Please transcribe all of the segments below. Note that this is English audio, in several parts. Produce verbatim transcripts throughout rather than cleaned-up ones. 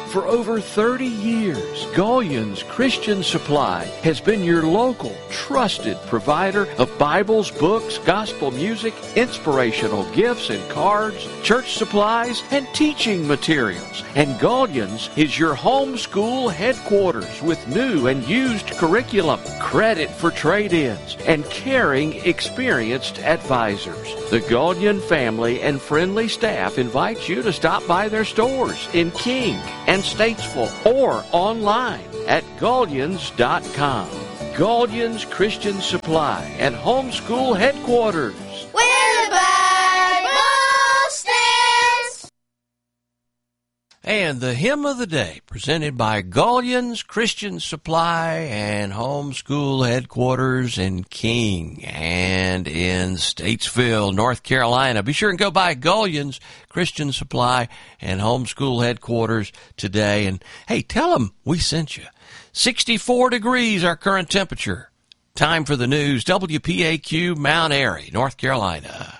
For over thirty years, Gullions Christian Supply has been your local, trusted provider of Bibles, books, gospel music, inspirational gifts and cards, church supplies, and teaching materials. And Gullions is your homeschool headquarters with new and used curriculum, credit for trade-ins, and caring, experienced advisors. The Gullion family and friendly staff invites you to stop by their stores in King and Statesville or online at Gullions dot com. Gullions Christian Supply and Homeschool Headquarters. Where the Bible stands. And the hymn of the day, presented by Gullions Christian Supply and Homeschool Headquarters in King and in Statesville, North Carolina. Be sure and go by Gullions Christian Supply and Homeschool Headquarters today. And, hey, tell them we sent you. sixty-four degrees, our current temperature. Time for the news. W P A Q, Mount Airy, North Carolina.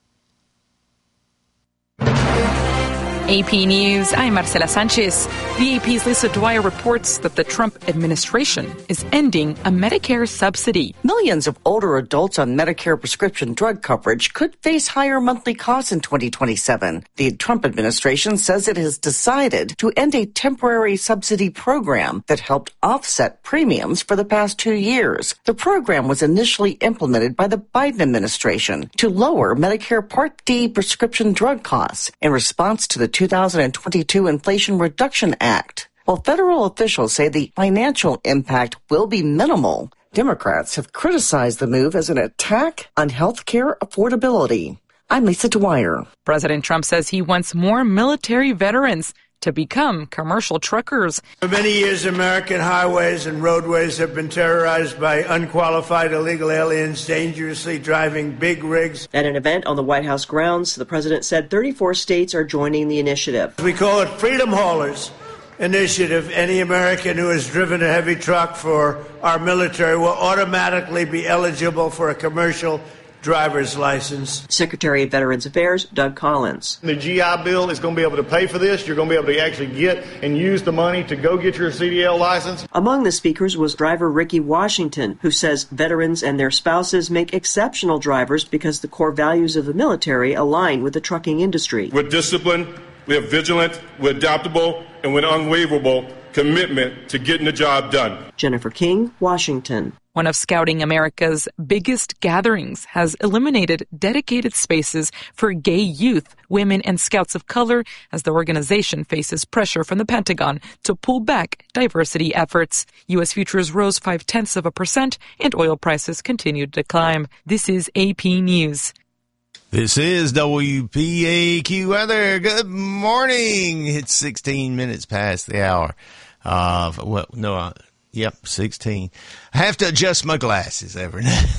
A P News, I'm Marcela Sanchez. The A P's Lisa Dwyer reports that the Trump administration is ending a Medicare subsidy. Millions of older adults on Medicare prescription drug coverage could face higher monthly costs in twenty twenty-seven. The Trump administration says it has decided to end a temporary subsidy program that helped offset premiums for the past two years. The program was initially implemented by the Biden administration to lower Medicare Part D prescription drug costs in response to the two thousand twenty-two Inflation Reduction Act. While federal officials say the financial impact will be minimal, Democrats have criticized the move as an attack on health care affordability. I'm Lisa Dwyer. President Trump says he wants more military veterans to become commercial truckers. For many years, American highways and roadways have been terrorized by unqualified illegal aliens dangerously driving big rigs. At an event on the White House grounds, the president said thirty-four states are joining the initiative. We call it Freedom Haulers Initiative. Any American who has driven a heavy truck for our military will automatically be eligible for a commercial driver's license. Secretary of Veterans Affairs, Doug Collins. The G I Bill is going to be able to pay for this. You're going to be able to actually get and use the money to go get your C D L license. Among the speakers was driver Ricky Washington, who says veterans and their spouses make exceptional drivers because the core values of the military align with the trucking industry. We're disciplined, we're vigilant, we're adaptable, and we're unwavering commitment to getting the job done. Jennifer King, Washington. One of Scouting America's biggest gatherings has eliminated dedicated spaces for gay youth, women, and scouts of color as the organization faces pressure from the Pentagon to pull back diversity efforts. U S futures rose five-tenths of a percent and oil prices continued to climb. This is A P News. This is W P A Q weather. Good morning. It's sixteen minutes past the hour. Uh, well, no, uh, Yep, sixteen. I have to adjust my glasses every night.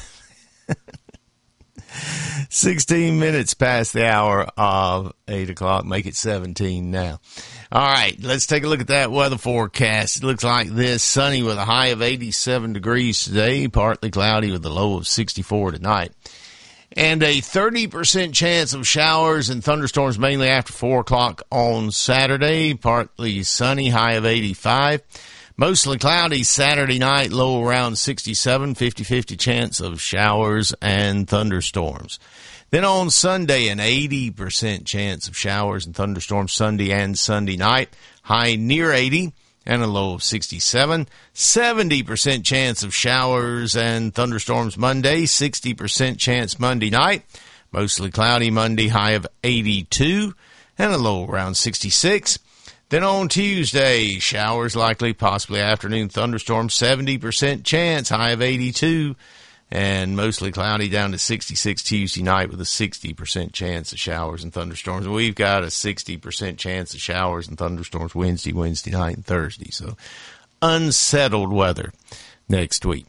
sixteen minutes past the hour of eight o'clock. Make it seventeen now. All right, let's take a look at that weather forecast. It looks like this. Sunny with a high of eighty-seven degrees today. Partly cloudy with a low of sixty-four tonight. And a thirty percent chance of showers and thunderstorms mainly after four o'clock on Saturday. Partly sunny, high of eighty-five. Mostly cloudy Saturday night, low around sixty-seven, fifty-fifty chance of showers and thunderstorms. Then on Sunday, an eighty percent chance of showers and thunderstorms Sunday and Sunday night, high near eighty and a low of sixty-seven. seventy percent chance of showers and thunderstorms Monday, sixty percent chance Monday night, mostly cloudy Monday, high of eighty-two and a low around sixty-six. Then on Tuesday, showers likely, possibly afternoon thunderstorms, seventy percent chance, high of eighty-two, and mostly cloudy down to sixty-six Tuesday night with a sixty percent chance of showers and thunderstorms. We've got a sixty percent chance of showers and thunderstorms Wednesday, Wednesday night, and Thursday. So unsettled weather next week.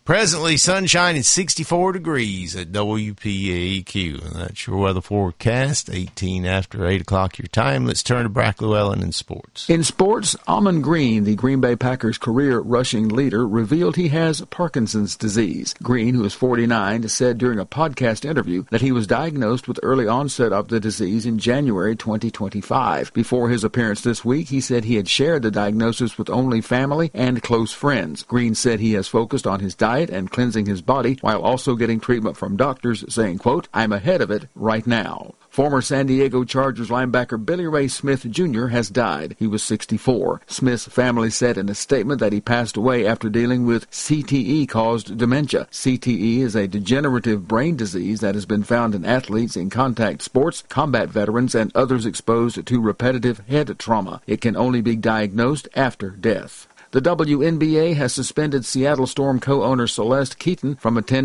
Presently, sunshine and sixty-four degrees at W P A E Q. And that's your weather forecast, eighteen after eight o'clock your time. Let's turn to Brack Llewellyn in sports. In sports, Amon Green, the Green Bay Packers career rushing leader, revealed he has Parkinson's disease. Green, who is forty-nine, said during a podcast interview that he was diagnosed with early onset of the disease in January twenty twenty-five. Before his appearance this week, he said he had shared the diagnosis with only family and close friends. Green said he has focused on his diet and cleansing his body while also getting treatment from doctors, saying, quote, I'm ahead of it right now. Former San Diego Chargers linebacker Billy Ray Smith Junior has died. He was sixty-four. Smith's family said in a statement that he passed away after dealing with C T E-caused dementia. C T E is a degenerative brain disease that has been found in athletes in contact sports, combat veterans, and others exposed to repetitive head trauma. It can only be diagnosed after death. The W N B A has suspended Seattle Storm co-owner Celeste Keaton from attending